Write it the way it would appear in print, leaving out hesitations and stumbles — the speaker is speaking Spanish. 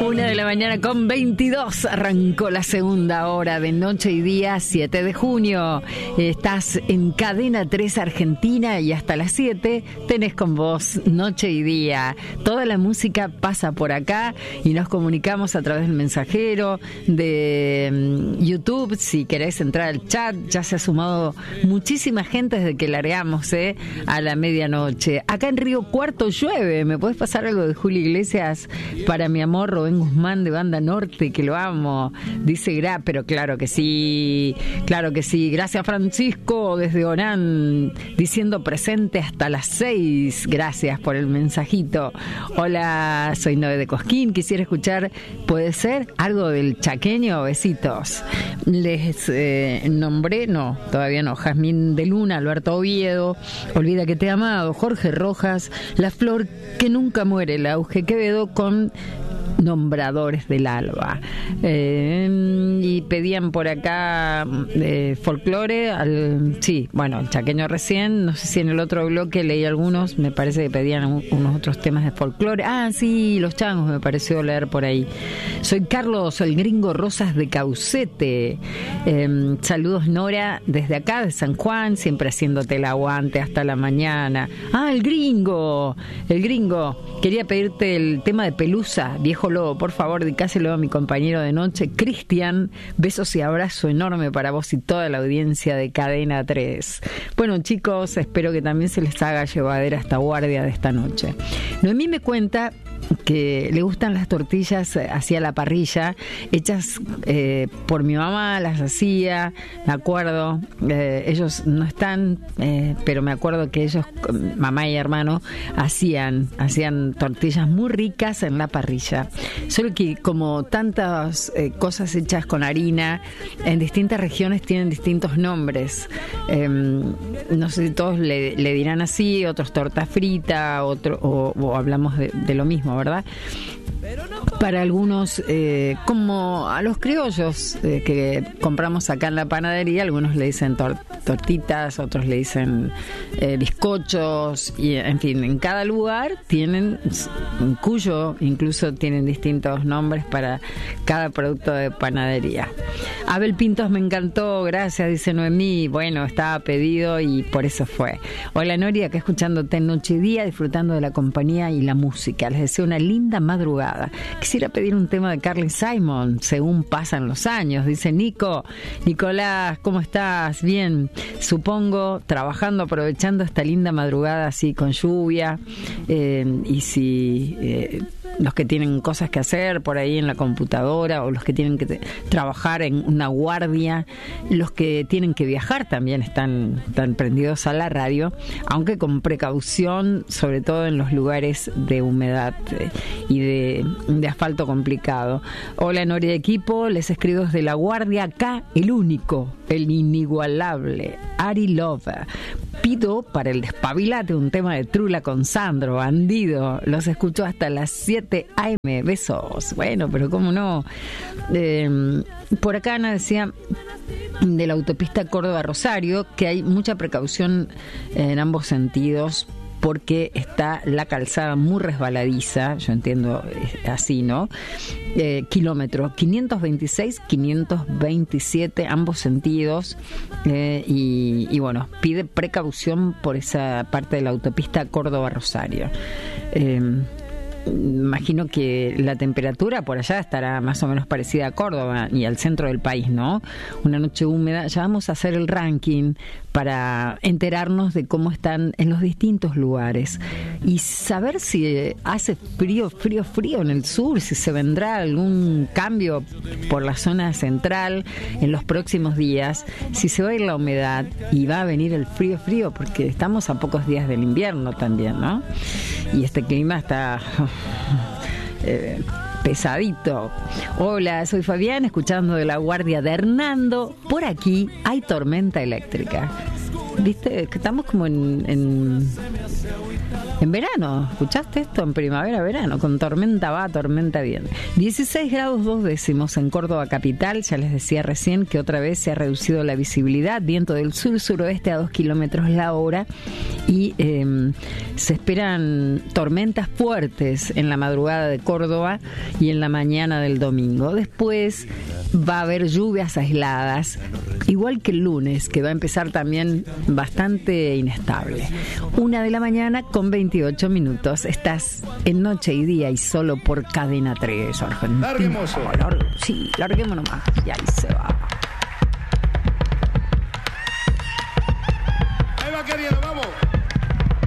1:22 arrancó la segunda hora de Noche y Día, 7 de junio. Estás en Cadena 3 Argentina y hasta las 7 tenés con vos Noche y Día. Toda la música pasa por acá y nos comunicamos a través del mensajero de YouTube. Si querés entrar al chat, ya se ha sumado muchísima gente desde que largamos a la medianoche. Acá en Río Cuarto llueve. ¿Me podés pasar algo de Julio Iglesias para mi amor Rubén Guzmán de Banda Norte, que lo amo? Dice pero claro que sí, claro que sí. Gracias Francisco desde Orán, diciendo presente hasta las 6. Gracias por el mensajito. Hola, soy Noé de Cosquín. Quisiera escuchar, ¿puede ser algo del chaqueño? Besitos. Les nombré, no, todavía no. Jazmín de Luna, Alberto Oviedo, Olvida que te he amado, Jorge Rojas, La flor que nunca muere, el auge Quevedo, con Nombradores del Alba. Y pedían por acá folclore. Sí, bueno, el chaqueño recién. No sé si en el otro bloque leí algunos. Me parece que pedían unos otros temas de folclore. Ah, sí, los changos me pareció leer por ahí. Soy Carlos, el gringo Rosas de Caucete. Saludos Nora desde acá, de San Juan, siempre haciéndote el aguante hasta la mañana. Ah, el gringo. Quería pedirte el tema de Pelusa, Viejo Lobo, por favor, dedicáselo a mi compañero de noche, Cristian. Besos y abrazo enorme para vos y toda la audiencia de Cadena 3. Bueno, chicos, espero que también se les haga llevadera esta guardia de esta noche. Noemí me cuenta que le gustan las tortillas hacia la parrilla, hechas por mi mamá, las hacía, me acuerdo, ellos no están, pero me acuerdo que ellos, mamá y hermano, hacían tortillas muy ricas en la parrilla. Solo que como tantas cosas hechas con harina, en distintas regiones tienen distintos nombres. No sé si todos le dirán así, otros torta frita, o hablamos de lo mismo, ¿verdad? Para algunos, como a los criollos que compramos acá en la panadería, algunos le dicen tortitas, otros le dicen bizcochos, y en fin, en cada lugar tienen, Cuyo incluso tienen distintos nombres para cada producto de panadería. Abel Pintos, me encantó, gracias, dice Noemí. Bueno, estaba pedido y por eso fue. Hola Nori, acá escuchándote en Noche y Día, disfrutando de la compañía y la música. Les deseo una linda madrugada. Quisiera pedir un tema de Carly Simon, según pasan los años, dice Nico. Nicolás, ¿cómo estás? Bien, supongo, trabajando, aprovechando esta linda madrugada así con lluvia, y si los que tienen cosas que hacer por ahí en la computadora, o los que tienen que trabajar en una guardia, los que tienen que viajar también están prendidos a la radio, aunque con precaución, sobre todo en los lugares de humedad y de asfalto complicado. Hola Nori de equipo, les escribo desde La Guardia, acá el único, el inigualable Ari Love. Pido para el despabilate un tema de Trula con Sandro, Bandido. Los escucho hasta las 7 AM. Besos. Bueno, pero cómo no. Por acá Ana decía de la autopista Córdoba-Rosario que hay mucha precaución en ambos sentidos, porque está la calzada muy resbaladiza, yo entiendo así, ¿no? Kilómetro 526, 527, ambos sentidos, y bueno, pide precaución por esa parte de la autopista Córdoba-Rosario. Imagino que la temperatura por allá estará más o menos parecida a Córdoba y al centro del país, ¿no? Una noche húmeda. Ya vamos a hacer el ranking para enterarnos de cómo están en los distintos lugares y saber si hace frío en el sur, si se vendrá algún cambio por la zona central en los próximos días, si se va a ir la humedad y va a venir el frío, porque estamos a pocos días del invierno también, ¿no? Y este clima está pesadito. Hola, soy Fabián, escuchando de La Guardia de Hernando. Por aquí hay tormenta eléctrica. ¿Viste? Que estamos como en En verano, ¿escuchaste esto? En primavera, verano, con tormenta va, tormenta viene. 16 grados 2 décimos en Córdoba capital. Ya les decía recién que otra vez se ha reducido la visibilidad. Viento del sur-suroeste a 2 kilómetros la hora. Y se esperan tormentas fuertes en la madrugada de Córdoba y en la mañana del domingo. Después va a haber lluvias aisladas, igual que el lunes, que va a empezar también bastante inestable. 1 de la mañana con 28 minutos. Estás en Noche y Día y solo por Cadena 3, Argentina. Larguemos. Sí, larguemos nomás. Y ahí se va. Ahí va, querido, vamos.